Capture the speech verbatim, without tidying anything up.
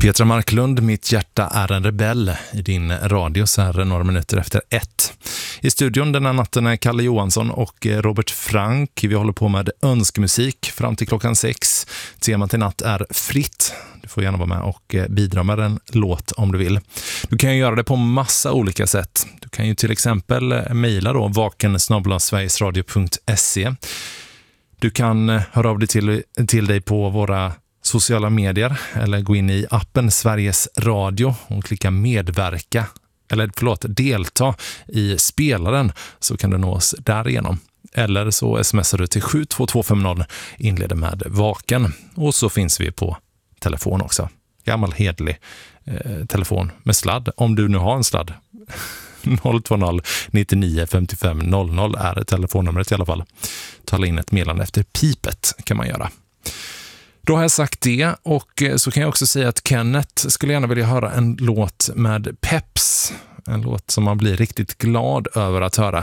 Petra Marklund, mitt hjärta är en rebell i din radio så här några minuter efter ett. I studion den här natten är Kalle Johansson och Robert Frank. Vi håller på med önskemusik fram till klockan sex. Temat i natt är fritt. Du får gärna vara med och bidra med en låt om du vill. Du kan ju göra det på massa olika sätt. Du kan ju till exempel mejla då vaken snabel-a sverigesradio punkt se. Du kan höra av dig till, till dig på våra sociala medier eller gå in i appen Sveriges Radio och klicka medverka eller förlåt, delta i spelaren så kan du nå oss därigenom. Eller så smsar du till sju två två fem noll, inleder med vaken. Och så finns vi på telefon också. Gammal hedlig eh, telefon med sladd, om du nu har en sladd. noll två noll nittionio femtiofem noll noll är telefonnumret i alla fall. Tala in ett meddelande efter pipet kan man göra. Då har jag sagt det och så kan jag också säga att Kenneth skulle gärna vilja höra en låt med peps. En låt som man blir riktigt glad över att höra.